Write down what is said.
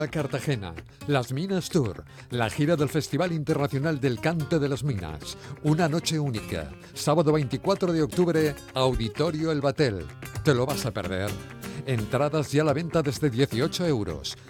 A Cartagena, Las Minas Tour, la gira del Festival Internacional del Cante de las Minas. Una noche única. Sábado 24 de octubre, Auditorio El Batel. ¿Te lo vas a perder? Entradas ya a la venta desde 18 euros.